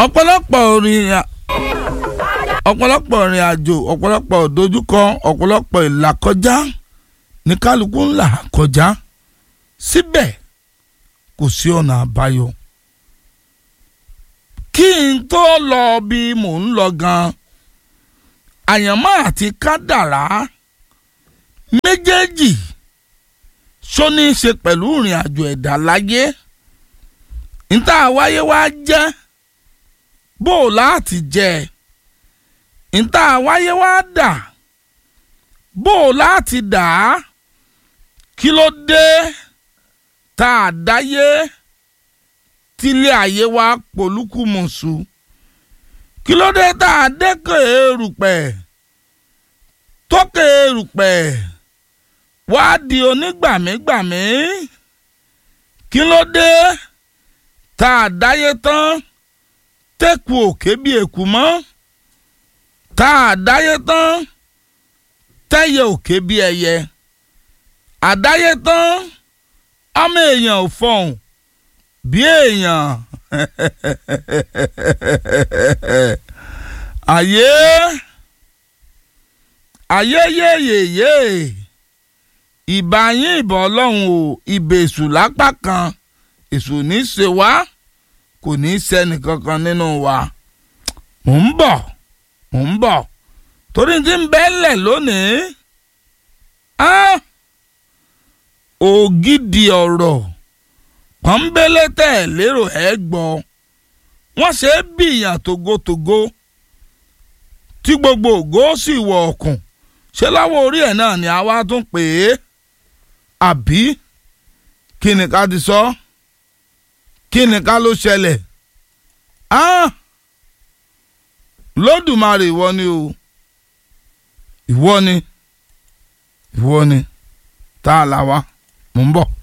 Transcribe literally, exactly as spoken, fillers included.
ọ̀pọ̀lọpọ̀ orin ọ̀pọ̀lọpọ̀ ìrìn àjò ọ̀pọ̀lọpọ̀ dojúkọ ọ̀pọ̀lọpọ̀ ìlàkọjá ní kálukú ńlá kọjá síbẹ̀ kò sí ọ̀nà àbáyọ. kí n tó lọ bí mò ń lọ gan àyànmọ́ àti kádàrá méjèèjì ṣó ní í ṣe pẹ̀lú ìrìn àjò ẹ̀dá láyé níta wáyé wá jẹ́ bó o láti jẹ́ níta wáyé wá dà bó o láti dà á kí ló dé tá a dáyé tílé ayé wa pòlúkúmùsù kí ló dé tá a dẹ́kẹ̀ erùpẹ̀ tókè erùpẹ̀ wá di onígbàmígbàmí kí ló dé tá a dáyé tán tẹ́kù òkè bí èkú mọ́ tá a dáyé tán tẹ́yẹ òkè bí ẹyẹ àdáyé tán ọmọ èèyàn ò fọhùn bí èèyàn ayé ayé yéyèyé ìbá yín ìbọn ọlọ́run o ìbèṣù lápá kan èṣù ní í ṣe wá kò ní í ṣẹ́ni kankan nínú wa mò ń bọ̀ mò ń bọ̀ torí tí ń bẹ́ẹ̀lẹ̀ lónìí ògidì ọ̀rọ̀ pọ́nbélé tẹ̀ lérò ẹ̀ gbọ́ wọ́n ṣe é bí ìyàn togotogo tí gbogbo ògo sì wọ ọ̀kùn ṣé láwọ̀ orí ẹ̀ náà ni àwa tún pè é àbí kí ni ká ti sọ kí ni ká ló ṣẹlẹ̀ lódùmarè ìwọ ni o ìwọ ni ìwọ ni tá a là wá mò ń bọ̀.